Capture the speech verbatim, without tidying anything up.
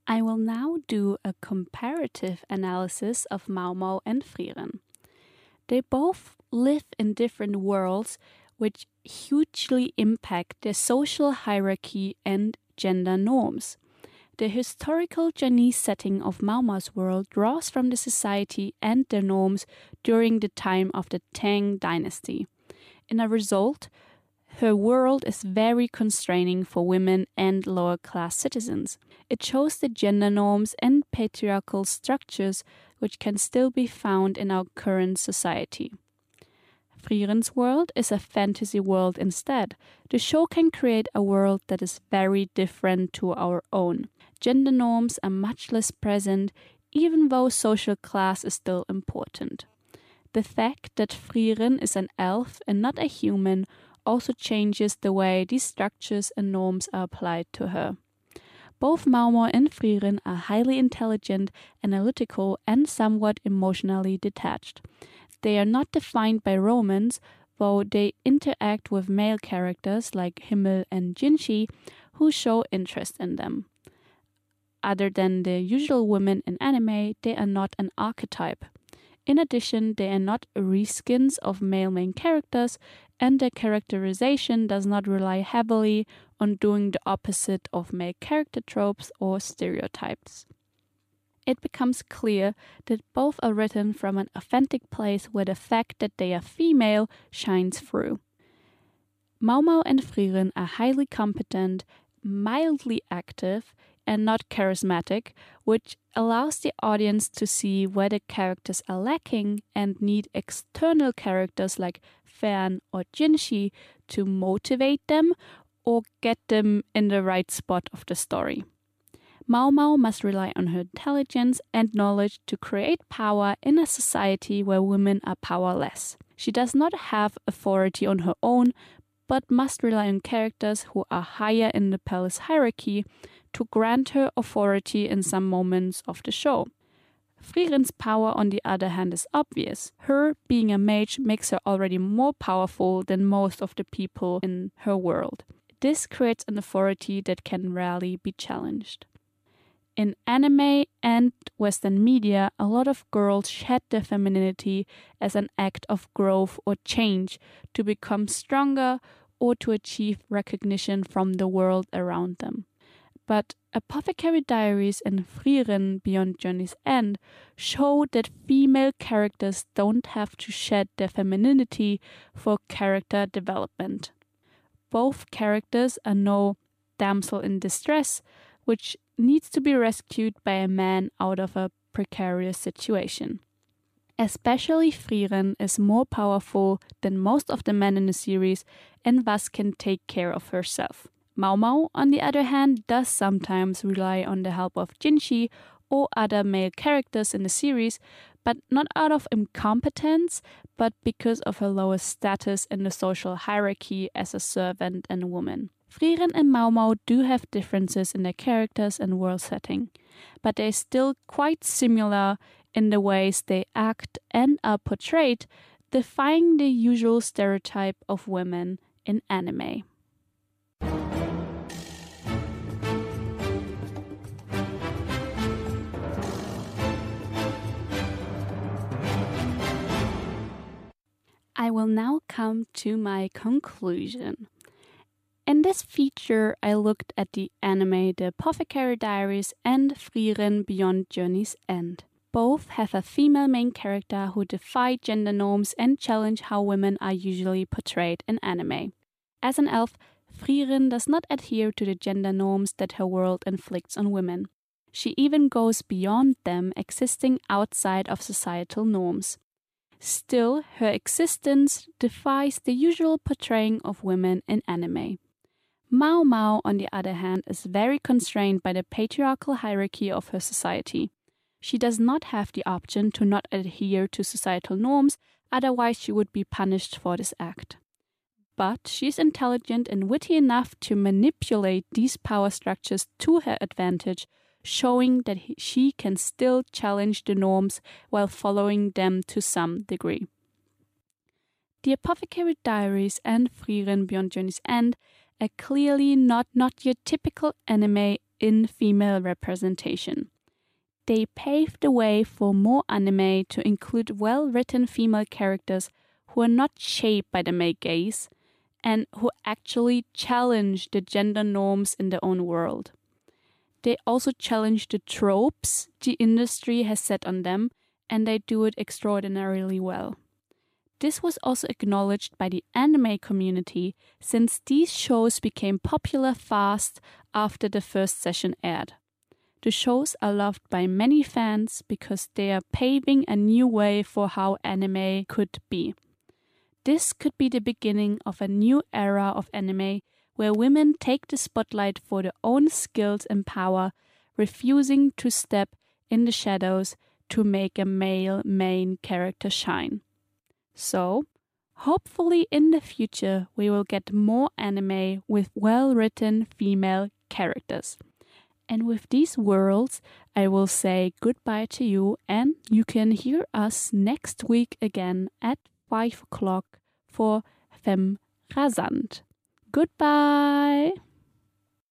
I will now do a comparative analysis of Mau Mau and Frieren. They both live in different worlds which hugely impact their social hierarchy and gender norms. The historical Chinese setting of Mau Mau's world draws from the society and their norms during the time of the Tang dynasty. In a result, her world is very constraining for women and lower-class citizens. It shows the gender norms and patriarchal structures which can still be found in our current society. Frieren's world is a fantasy world instead. The show can create a world that is very different to our own. Gender norms are much less present, even though social class is still important. The fact that Frieren is an elf and not a human also changes the way these structures and norms are applied to her. Both Mau Mau and Frieren are highly intelligent, analytical, and somewhat emotionally detached. They are not defined by romance, though they interact with male characters like Himmel and Jinshi, who show interest in them. Other than the usual women in anime, they are not an archetype. In addition, they are not reskins of male main characters, and their characterization does not rely heavily on doing the opposite of male character tropes or stereotypes. It becomes clear that both are written from an authentic place where the fact that they are female shines through. Mau Mau and Frieren are highly competent, mildly active, and not charismatic, which allows the audience to see where the characters are lacking and need external characters like Fan or Jinshi to motivate them or get them in the right spot of the story. Mau Mau must rely on her intelligence and knowledge to create power in a society where women are powerless. She does not have authority on her own, but must rely on characters who are higher in the palace hierarchy to grant her authority in some moments of the show. Frieren's power, on the other hand, is obvious. Her being a mage makes her already more powerful than most of the people in her world. This creates an authority that can rarely be challenged. In anime and Western media, a lot of girls shed their femininity as an act of growth or change to become stronger or to achieve recognition from the world around them. But Apothecary Diaries and Frieren Beyond Journey's End show that female characters don't have to shed their femininity for character development. Both characters are no damsel in distress, which needs to be rescued by a man out of a precarious situation. Especially Frieren is more powerful than most of the men in the series and thus can take care of herself. Mau Mau, on the other hand, does sometimes rely on the help of Jinshi or other male characters in the series, but not out of incompetence, but because of her lower status in the social hierarchy as a servant and a woman. Frieren and Mau Mau do have differences in their characters and world setting, but they're still quite similar in the ways they act and are portrayed, defying the usual stereotype of women in anime. I will now come to my conclusion. In this feature, I looked at the anime The Apothecary Diaries and Frieren Beyond Journey's End. Both have a female main character who defy gender norms and challenge how women are usually portrayed in anime. As an elf, Frieren does not adhere to the gender norms that her world inflicts on women. She even goes beyond them, existing outside of societal norms. Still, her existence defies the usual portraying of women in anime. Mau Mau, on the other hand, is very constrained by the patriarchal hierarchy of her society. She does not have the option to not adhere to societal norms, otherwise she would be punished for this act. But she is intelligent and witty enough to manipulate these power structures to her advantage, showing that he, she can still challenge the norms while following them to some degree. The Apothecary Diaries and Frieren Beyond Journey's End are clearly not, not your typical anime in female representation. They paved the way for more anime to include well-written female characters who are not shaped by the male gaze and who actually challenge the gender norms in their own world. They also challenge the tropes the industry has set on them, and they do it extraordinarily well. This was also acknowledged by the anime community, since these shows became popular fast after the first session aired. The shows are loved by many fans because they are paving a new way for how anime could be. This could be the beginning of a new era of anime where women take the spotlight for their own skills and power, refusing to step in the shadows to make a male main character shine. So, hopefully in the future we will get more anime with well-written female characters. And with these words, I will say goodbye to you, and you can hear us next week again at five o'clock for Femme Rasant. Goodbye!